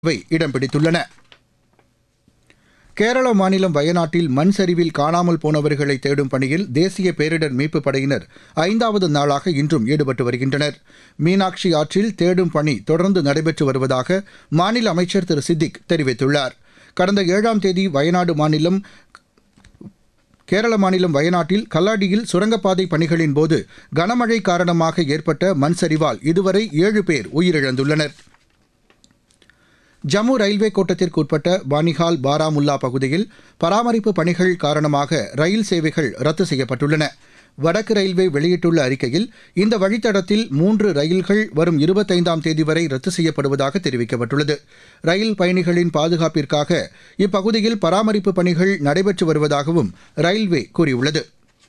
இடம் பிடித்துள்ளன. கேரள மாநிலம் வயநாட்டில் மண் சரிவில் காணாமல் போனவர்களை தேடும் பணியில் தேசிய பேரிடர் மீட்புப் படையினர் 5வது நாளாக இன்றும் ஈடுபட்டு வருகின்றனர். மீனாட்சி ஆற்றில் தேடும் பணி தொடர்ந்து நடைபெற்று வருவதாக மாநில அமைச்சர் திரு சித்திக் தெரிவித்துள்ளார். கடந்த 7ஆம் தேதி கேரள மாநிலம் வயநாட்டில் கல்லாடியில் சுரங்கப்பாதை பணிகளின் போது கனமழை காரணமாக ஏற்பட்ட மண் சரிவால் இதுவரை 7 பேர் உயிரிழந்துள்ளனர். ஜம்மு ரயில்வே கோட்டத்திற்கு உட்பட்ட பானிஹால் பாராமுல்லா பகுதியில் பராமரிப்பு பணிகள் காரணமாக ரயில் சேவைகள் ரத்து செய்யப்பட்டுள்ளன. வடக்கு ரயில்வே வெளியிட்டுள்ள அறிக்கையில் இந்த வழித்தடத்தில் 3 ரயில்கள் வரும் 25ஆம் தேதி வரை ரத்து செய்யப்படுவதாக தெரிவிக்கப்பட்டுள்ளது. ரயில் பயணிகளின் பாதுகாப்பிற்காக இப்பகுதியில் பராமரிப்பு பணிகள் நடைபெற்று வருவதாகவும் ரயில்வே கூறியுள்ளது.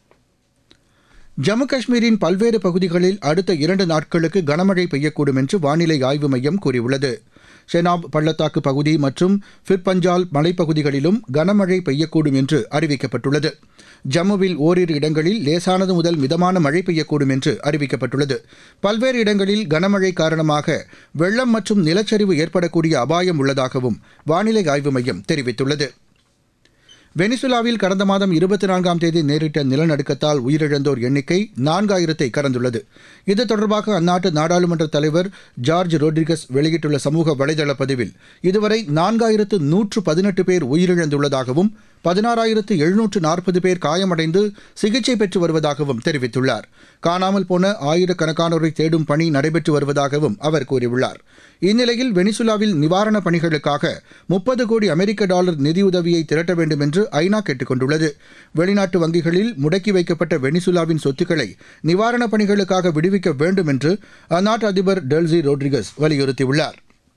ஜம்மு காஷ்மீரின் பல்வேறு பகுதிகளில் அடுத்த 2 நாட்களுக்கு கனமழை பெய்யக்கூடும் என்று வானிலை ஆய்வு மையம் கூறியுள்ளது. ஷெனாப் பள்ளத்தாக்கு பகுதி மற்றும் ஃபிர்பஞ்சால் மலைப்பகுதிகளிலும் கனமழை பெய்யக்கூடும் என்று அறிவிக்கப்பட்டுள்ளது. ஜம்முவில் ஓரிரு இடங்களில் லேசானது முதல் மிதமான மழை பெய்யக்கூடும் என்று அறிவிக்கப்பட்டுள்ளது. பல்வேறு இடங்களில் கனமழை காரணமாக வெள்ளம் மற்றும் நிலச்சரிவு ஏற்படக்கூடிய அபாயம் உள்ளதாகவும் வானிலை ஆய்வு மையம் தெரிவித்துள்ளது. வெனிசுலாவில் கடந்த மாதம் 24ஆம் தேதி நேரிட்ட நிலநடுக்கத்தால் உயிரிழந்தோர் எண்ணிக்கை 4000-ஐ கடந்துள்ளது. இது தொடர்பாக அந்நாட்டு நாடாளுமன்ற தலைவர் ஜார்ஜ் ரோட்ரிகஸ் வெளியிட்டுள்ள சமூக வலைதள பதிவில் இதுவரை 4118 பேர் உயிரிழந்துள்ளதாகவும் 16740 பேர் காயமடைந்து சிகிச்சை பெற்று வருவதாகவும் தெரிவித்துள்ளார். காணாமல் போன ஆயிரக்கணக்கானோரை தேடும் பணி நடைபெற்று வருவதாகவும் அவர் கூறியுள்ளார். இந்நிலையில் வெனிசுலாவில் நிவாரணப் பணிகளுக்காக 30 கோடி அமெரிக்க டாலர் நிதியுதவியை திரட்ட வேண்டும் என்று ஐநா கேட்டுக் கொண்டுள்ளது. வெளிநாட்டு வங்கிகளில் முடக்கி வைக்கப்பட்ட வெனிசுலாவின் சொத்துக்களை நிவாரணப் பணிகளுக்காக விடுவிக்க வேண்டும் என்று அந்நாட்டு அதிபர் டெல்சி ரோட்ரிகஸ் வலியுறுத்தியுள்ளார்.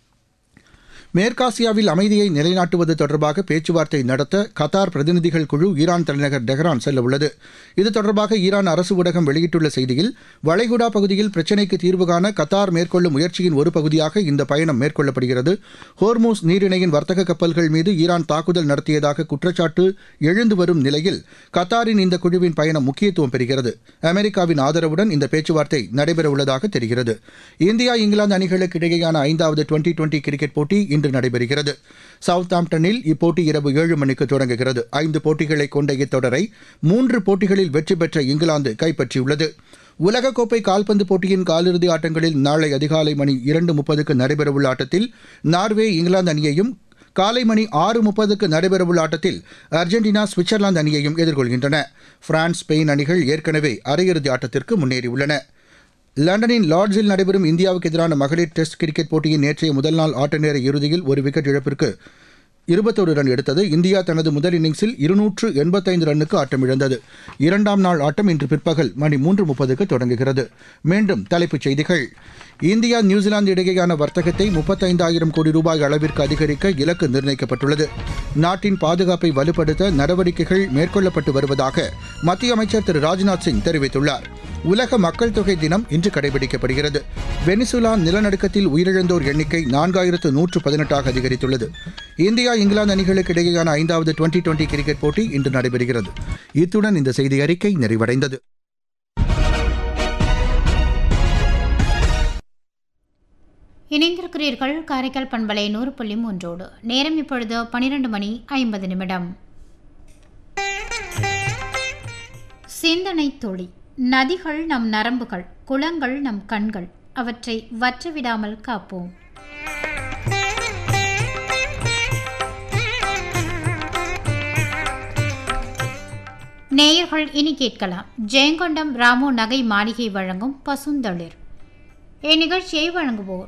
மேற்காசியாவில் அமைதியை நிலைநாட்டுவது தொடர்பாக பேச்சுவார்த்தை நடத்த கத்தார் பிரதிநிதிகள் குழு ஈரான் தலைநகர் டெஹ்ரான் செல்ல உள்ளது. இது தொடர்பாக ஈரான் அரசு ஊடகம் வெளியிட்டுள்ள செய்தியில், வளைகுடா பகுதியில் பிரச்சினைக்கு தீர்வு காண கத்தார் மேற்கொள்ளும் முயற்சியின் ஒரு பகுதியாக இந்த பயணம் மேற்கொள்ளப்படுகிறது. ஹோர்மூஸ் நீரிணையின் வர்த்தக கப்பல்கள் மீது ஈரான் தாக்குதல் நடத்தியதாக குற்றச்சாட்டு எழுந்து வரும் நிலையில் கத்தாரின் இந்த குழுவின் பயணம் முக்கியத்துவம் பெறுகிறது. அமெரிக்காவின் ஆதரவுடன் இந்த பேச்சுவார்த்தை நடைபெறவுள்ளதாக தெரிகிறது. இந்தியா இங்கிலாந்து அணிகளுக்கு இடையேயான 5வது டுவெண்டி கிரிக்கெட் போட்டி இன்று நடைபெறுகிறது. சவுத்தாம்ப்டனில் இப்போட்டி இரவு 7 மணிக்கு தொடங்குகிறது. 5 போட்டிகளை கொண்ட இத்தொடரை 3 போட்டிகளில் வெற்றி பெற்ற இங்கிலாந்து கைப்பற்றியுள்ளது. உலகக்கோப்பை கால்பந்து போட்டியின் காலிறுதி ஆட்டங்களில் நாளை அதிகாலை மணி 2:30க்கு நடைபெறவுள்ள ஆட்டத்தில் நார்வே இங்கிலாந்து அணியையும், காலை மணி 6:30க்கு நடைபெறவுள்ள ஆட்டத்தில் அர்ஜென்டினா சுவிட்சர்லாந்து அணியையும் எதிர்கொள்கின்றன. பிரான்ஸ், ஸ்பெயின் அணிகள் ஏற்கனவே அரையிறுதி ஆட்டத்திற்கு முன்னேறியுள்ளன. லண்டனின் லார்ட்ஸில் நடைபெறும் இந்தியாவுக்கு எதிரான மகளிர் டெஸ்ட் கிரிக்கெட் போட்டியின் நேற்றைய முதல் நாள் ஆட்ட நேர இறுதியில் ஒரு விக்கெட் இழப்பிற்கு 21 ரன் எடுத்தது. இந்தியா தனது முதல் இன்னிங்ஸில் 285 ரன்னுக்கு ஆட்டமிழந்தது. 2ஆம் நாள் ஆட்டம் இன்று பிற்பகல் மணி 3:30க்கு தொடங்குகிறது. மீண்டும் தலைப்புச் செய்திகள். இந்தியா நியூசிலாந்து இடையேயான வர்த்தகத்தை 35,000 கோடி ரூபாய் அளவிற்கு அதிகரிக்க இலக்கு நிர்ணயிக்கப்பட்டுள்ளது. நாட்டின் பாதுகாப்பை வலுப்படுத்த நடவடிக்கைகள் மேற்கொள்ளப்பட்டு வருவதாக மத்திய அமைச்சர் திரு ராஜ்நாத் சிங் தெரிவித்துள்ளார். உலக மக்கள் தொகை தினம் இன்று கடைபிடிக்கப்படுகிறது. வெனிசுலா நிலநடுக்கத்தில் உயிரிழந்தோர் எண்ணிக்கை 4118 அதிகரித்துள்ளது. இந்தியா இங்கிலாந்து அணிகளுக்கு இடையேயான 5வது டுவெண்டி கிரிக்கெட் போட்டி இன்று நடைபெறுகிறது. இத்துடன் இந்த செய்தி அறிக்கை நிறைவடைந்தது. இணைந்திருக்கிறீர்கள் காரைக்கால் பண்பலை 100.3. நேரம் இப்பொழுது 12:50. சிந்தனை துளி. நதிகள் நம் நரம்புகள், குளங்கள் நம் கண்கள், அவற்றை வற்றவிடாமல் காப்போம். நேயர்கள் இனி கேட்கலாம் ஜெயங்கொண்டம் ராமு நகை மாளிகை வழங்கும் பசுந்தளிர். இந்நிகழ்ச்சியை வழங்குவோர்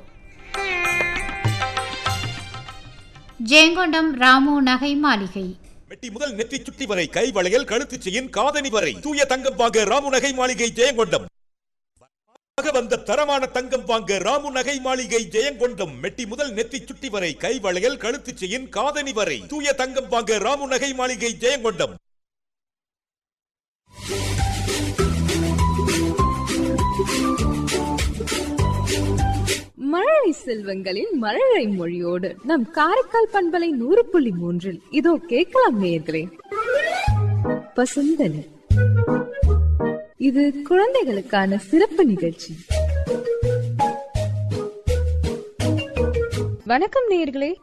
ஜெயங்கொண்டம் ராமு நகை மாளிகை. மெட்டி முதல் நெற்றி சுட்டி வரை, கை வளையல், கழுத்து செயின், காதணி வரை தூய தங்கம் வாங்க ராமு நகை மாளிகை ஜெயங்கொண்டம். வந்த தரமான தங்கம் வாங்க ராமு நகை மாளிகை ஜெயங்கொண்டம். மெட்டி முதல் நெற்றி சுட்டி வரை, கை வளையல், கழுத்து செயின், காதணி வரை தூய தங்கம் வாங்க ராமு நகை மாளிகை ஜெயங்கொண்டம். மழலை செல்வங்களின் மழலை மொழியோடு நம் காரைக்கால் பண்பலை 100.3 இதோ கேட்கலாம் நேயர்களே. பசுந்தளி. இது குழந்தைகளுக்கான சிறப்பு நிகழ்ச்சி. வணக்கம் நேயர்களே.